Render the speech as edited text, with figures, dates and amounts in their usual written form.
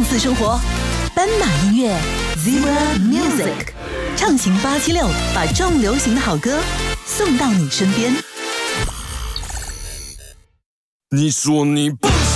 似生活，斑马音乐 Zebra Music， 畅行876，把重流行的好歌送到你身边。 你说你不